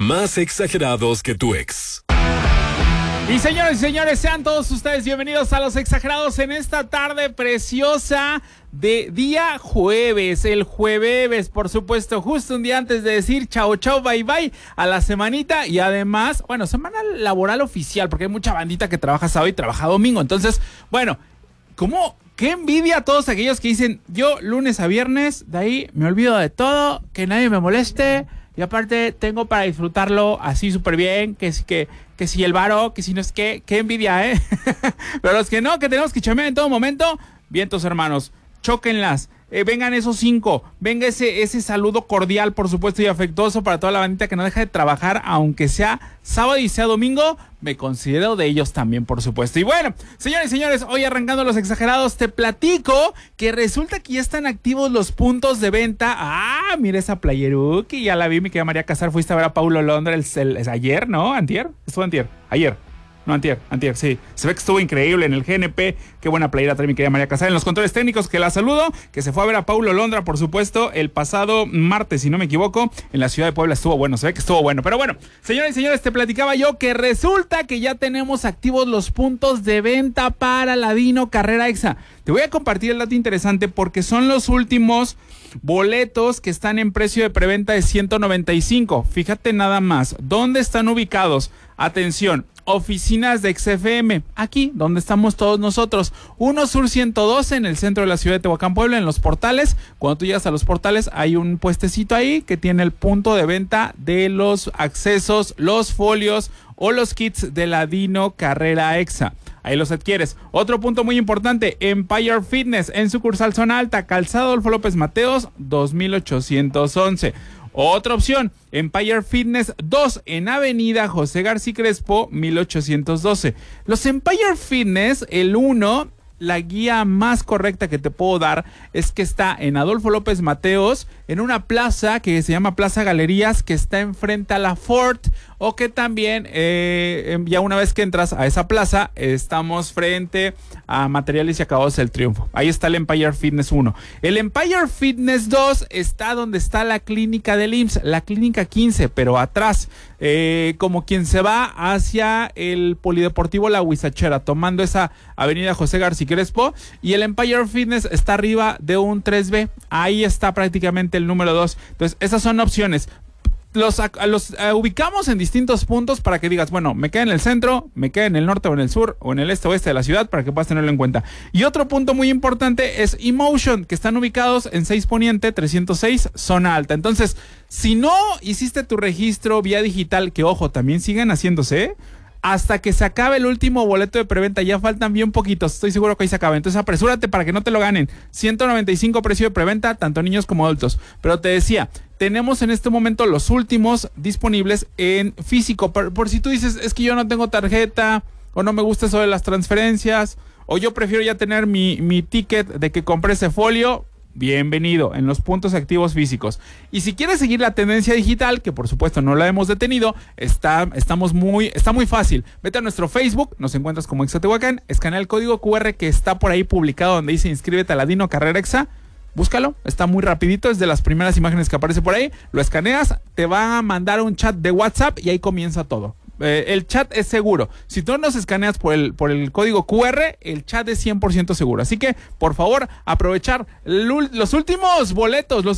Más exagerados que tu ex. Y señores y señores, sean todos ustedes bienvenidos a Los Exagerados en esta tarde preciosa de día jueves, el jueves, por supuesto, justo un día antes de decir chao, chao, bye, bye a la semanita y además, bueno, semana laboral oficial, porque hay mucha bandita que trabaja sábado y trabaja domingo, entonces, bueno, qué envidia a todos aquellos que dicen, yo lunes a viernes, de ahí me olvido de todo, que nadie me moleste. Y aparte tengo para disfrutarlo así súper bien, que si el varo, que si no es qué envidia, ¿eh? Pero los que no, que tenemos que chamear en todo momento, vientos hermanos, chóquenlas, vengan esos 5, venga ese saludo cordial, por supuesto, y afectuoso para toda la bandita que no deja de trabajar, aunque sea sábado y sea domingo, me considero de ellos también, por supuesto. Y bueno, señores y señores, hoy arrancando Los Exagerados, te platico que resulta que ya están activos los puntos de venta. Ah, mira esa playeruki, ya la vi, mi querida María Casar, fuiste a ver a Paulo Londra ayer, ¿no? ¿Antier? Estuvo ayer. No, antier, sí. Se ve que estuvo increíble en el GNP. Qué buena playera trae mi querida María Casar. En los controles técnicos, que la saludo, que se fue a ver a Paulo Londra, por supuesto, el pasado martes, si no me equivoco, en la ciudad de Puebla. Estuvo bueno, se ve que estuvo bueno. Pero bueno, señores y señores, te platicaba yo que resulta que ya tenemos activos los puntos de venta para la Dino Carrera Exa. Te voy a compartir el dato interesante porque son los últimos boletos que están en precio de preventa de 195. Fíjate nada más, ¿dónde están ubicados? Atención, oficinas de XFM, aquí donde estamos todos nosotros, 1 Sur 112 en el centro de la ciudad de Tehuacán, Puebla, en los portales. Cuando tú llegas a los portales hay un puestecito ahí que tiene el punto de venta de los accesos, los folios o los kits de la Dino Carrera Exa. Ahí los adquieres. Otro punto muy importante, Empire Fitness en sucursal Zona Alta, Calzada Adolfo López Mateos, 2811. Otra opción, Empire Fitness 2 en Avenida José García Crespo, 1812. Los Empire Fitness, el 1, la guía más correcta que te puedo dar es que está en Adolfo López Mateos, en una plaza que se llama Plaza Galerías, que está enfrente a la Ford, o que también, ya una vez que entras a esa plaza, estamos frente a Materiales y Acabados del Triunfo. Ahí está el Empire Fitness 1. El Empire Fitness 2 está donde está la clínica del IMSS, la clínica 15, pero atrás, como quien se va hacia el Polideportivo La Huizachera, tomando esa avenida José García Crespo, y el Empire Fitness está arriba de un 3B. Ahí está prácticamente el número 2. Entonces, esas son opciones. Los ubicamos en distintos puntos para que digas, bueno, me queda en el centro, me queda en el norte o en el sur o en el este oeste de la ciudad, para que puedas tenerlo en cuenta. Y otro punto muy importante es Emotion, que están ubicados en 6 Poniente 306, Zona Alta. Entonces, si no hiciste tu registro vía digital, que ojo, también siguen haciéndose, hasta que se acabe el último boleto de preventa, ya faltan bien poquitos, estoy seguro que ahí se acaba, entonces apresúrate para que no te lo ganen. 195 precio de preventa, tanto niños como adultos. Pero te decía, tenemos en este momento los últimos disponibles en físico, por si tú dices, es que yo no tengo tarjeta, o no me gusta eso de las transferencias, o yo prefiero ya tener mi ticket de que compré ese folio. Bienvenido en los puntos activos físicos. Y si quieres seguir la tendencia digital, que por supuesto no la hemos detenido, está muy fácil. Vete a nuestro Facebook, nos encuentras como Exa Tehuacán, escanea el código QR que está por ahí publicado donde dice inscríbete a la Dino Carrera Exa. Búscalo, está muy rapidito, es de las primeras imágenes que aparece por ahí. Lo escaneas, te va a mandar un chat de WhatsApp y ahí comienza todo. El chat es seguro. Si tú nos escaneas por el código QR, el chat es 100% seguro. Así que, por favor, aprovechar los últimos boletos,